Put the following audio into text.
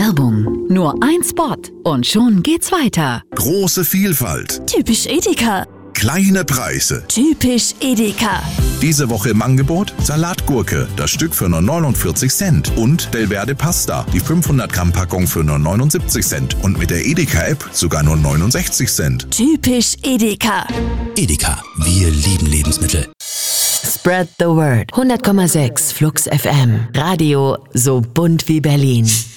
Werbung. Nur ein Spot und schon geht's weiter. Große Vielfalt. Typisch Edeka. Kleine Preise. Typisch Edeka. Diese Woche im Angebot Salatgurke, das Stück für nur 49 Cent. Und Delverde Pasta, die 500 Gramm Packung für nur 79 Cent. Und mit der Edeka-App sogar nur 69 Cent. Typisch Edeka. Edeka, wir lieben Lebensmittel. Spread the word. 100,6 Flux FM. Radio so bunt wie Berlin.